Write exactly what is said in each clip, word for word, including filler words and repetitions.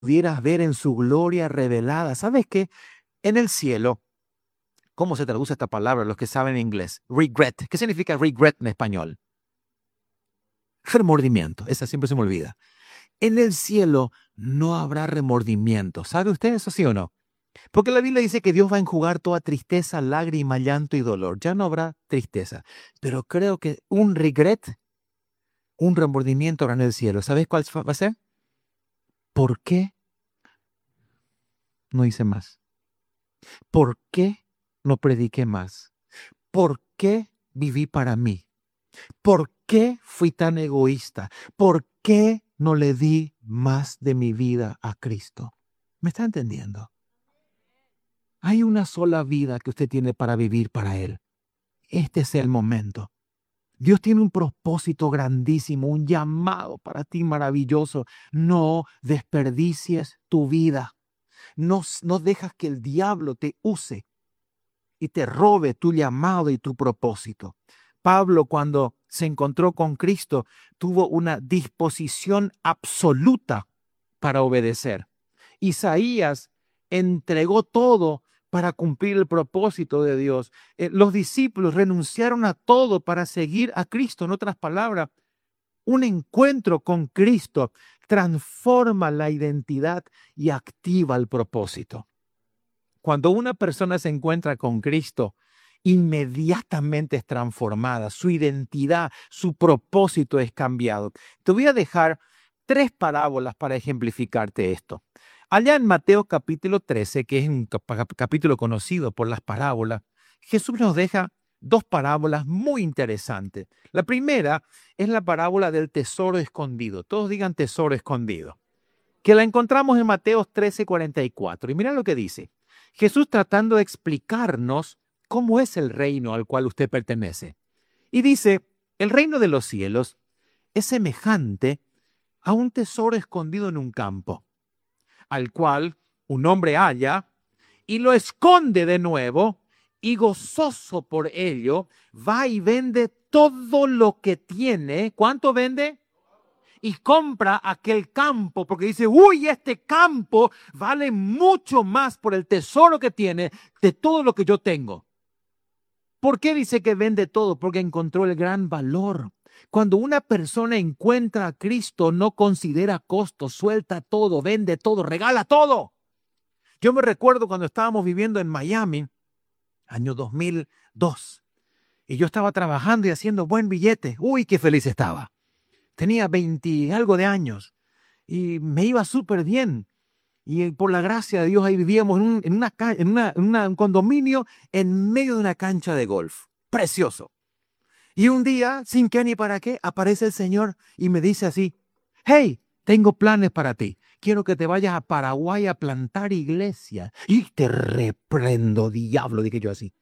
pudieras ver en su gloria revelada. ¿Sabes qué? En el cielo, ¿cómo se traduce esta palabra? Los que saben inglés. Regret. ¿Qué significa regret en español? Remordimiento. Esa siempre se me olvida. En el cielo no habrá remordimiento. ¿Sabe usted eso, sí o no? Porque la Biblia dice que Dios va a enjugar toda tristeza, lágrima, llanto y dolor. Ya no habrá tristeza. Pero creo que un regret, un remordimiento habrá en el cielo. ¿Sabes cuál va a ser? ¿Por qué no hice más? ¿Por qué no prediqué más? ¿Por qué viví para mí? ¿Por qué fui tan egoísta? ¿Por qué no le di más de mi vida a Cristo? ¿Me está entendiendo? Hay una sola vida que usted tiene para vivir para Él. Este es el momento. Dios tiene un propósito grandísimo, un llamado para ti maravilloso. No desperdicies tu vida. No, no dejas que el diablo te use y te robe tu llamado y tu propósito. Pablo, cuando se encontró con Cristo, tuvo una disposición absoluta para obedecer. Isaías entregó todo para cumplir el propósito de Dios. Eh, los discípulos renunciaron a todo para seguir a Cristo. En otras palabras, un encuentro con Cristo transforma la identidad y activa el propósito. Cuando una persona se encuentra con Cristo, inmediatamente es transformada, su identidad, su propósito es cambiado. Te voy a dejar tres parábolas para ejemplificarte esto. Allá en Mateo capítulo trece, que es un capítulo conocido por las parábolas, Jesús nos deja dos parábolas muy interesantes. La primera es la parábola del tesoro escondido. Todos digan tesoro escondido. Que la encontramos en Mateo trece, cuarenta y cuatro. Y mira lo que dice. Jesús tratando de explicarnos cómo es el reino al cual usted pertenece. Y dice, el reino de los cielos es semejante a un tesoro escondido en un campo, al cual un hombre halla y lo esconde de nuevo y gozoso por ello va y vende todo lo que tiene. ¿Cuánto vende? Y compra aquel campo porque dice, uy, este campo vale mucho más por el tesoro que tiene de todo lo que yo tengo. ¿Por qué dice que vende todo? Porque encontró el gran valor. Cuando una persona encuentra a Cristo, no considera costo, suelta todo, vende todo, regala todo. Yo me recuerdo cuando estábamos viviendo en Miami, año dos mil dos, y yo estaba trabajando y haciendo buen billete. Uy, qué feliz estaba. Tenía veinte y algo de años y me iba súper bien. Y por la gracia de Dios ahí vivíamos en, un, en, una, en, una, en una, un condominio en medio de una cancha de golf. Precioso. Y un día, sin qué ni para qué, aparece el Señor y me dice así, hey, tengo planes para ti. Quiero que te vayas a Paraguay a plantar iglesia. Y te reprendo, diablo, dije yo así.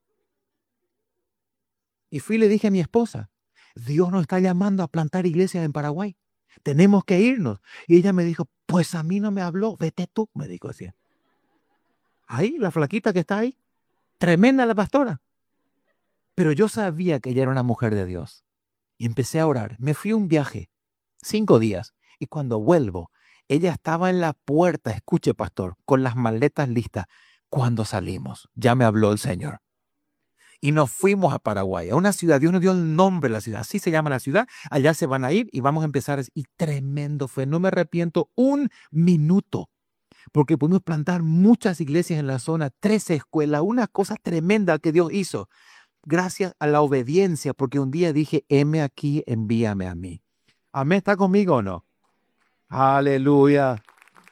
Y fui y le dije a mi esposa, Dios nos está llamando a plantar iglesias en Paraguay. Tenemos que irnos. Y ella me dijo, pues a mí no me habló, vete tú, me dijo así. Ahí, la flaquita que está ahí, tremenda la pastora. Pero yo sabía que ella era una mujer de Dios. Y empecé a orar. Me fui a un viaje, cinco días. Y cuando vuelvo, ella estaba en la puerta, escuche pastor, con las maletas listas. Cuando salimos, ya me habló el Señor. Y nos fuimos a Paraguay, a una ciudad. Dios nos dio el nombre de la ciudad. Así se llama la ciudad. Allá se van a ir y vamos a empezar. Y tremendo fue. No me arrepiento un minuto. Porque pudimos plantar muchas iglesias en la zona, trece escuelas, una cosa tremenda que Dios hizo. Gracias a la obediencia, porque un día dije, heme aquí, envíame a mí. Amén, ¿está conmigo o no? Aleluya.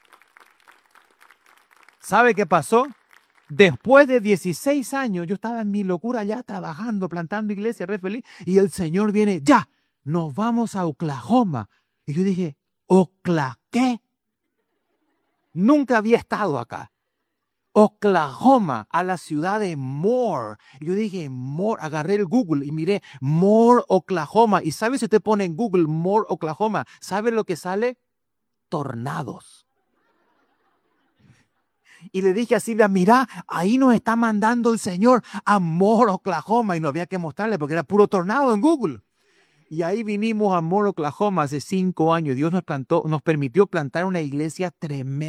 ¿Sabe qué pasó? Después de dieciséis años, yo estaba en mi locura ya trabajando, plantando iglesia, re feliz, y el Señor viene, ya, nos vamos a Oklahoma. Y yo dije, ¿Oklahoma qué? Nunca había estado acá. Oklahoma, a la ciudad de Moore. Y yo dije, Moore, agarré el Google y miré, Moore, Oklahoma. ¿Y sabe si usted pone en Google Moore, Oklahoma? ¿Sabe lo que sale? Tornados. Y le dije a Silvia, mira, ahí nos está mandando el Señor a Moore, Oklahoma. Y no había que mostrarle porque era puro tornado en Google. Y ahí vinimos a Moore, Oklahoma, hace cinco años. Dios nos plantó, nos permitió plantar una iglesia tremenda.